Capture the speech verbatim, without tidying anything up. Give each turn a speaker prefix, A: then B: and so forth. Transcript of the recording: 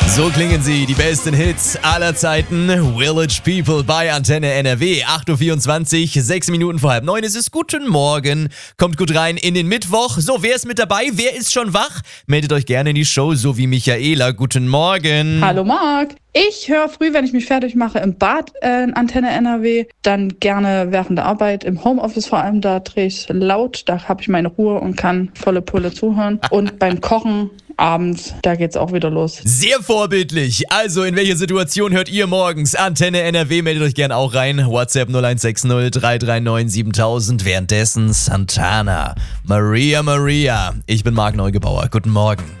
A: So klingen sie, die besten Hits aller Zeiten. Village People bei Antenne N R W. acht Uhr vierundzwanzig, sechs Minuten vor halb neun. Es ist guten Morgen. Kommt gut rein in den Mittwoch. So, wer ist mit dabei? Wer ist schon wach? Meldet euch gerne in die Show, so wie Michaela. Guten Morgen.
B: Hallo Marc. Ich höre früh, wenn ich mich fertig mache, im Bad äh, Antenne N R W. Dann gerne während der Arbeit, im Homeoffice vor allem. Da drehe ich laut, da habe ich meine Ruhe und kann volle Pulle zuhören. Und beim Kochen abends, da geht's auch wieder los.
A: Sehr vorbildlich. Also, in welcher Situation hört ihr morgens Antenne N R W? Meldet euch gerne auch rein. WhatsApp null eins sechs null drei drei neun siebentausend. Währenddessen Santana. Maria Maria. Ich bin Marc Neugebauer. Guten Morgen.